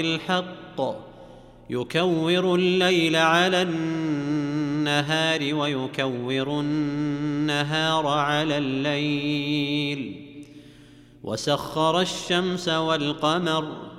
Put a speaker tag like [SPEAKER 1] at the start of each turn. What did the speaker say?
[SPEAKER 1] الحق يكور الليل على النهار ويكور النهار على الليل وسخر الشمس والقمر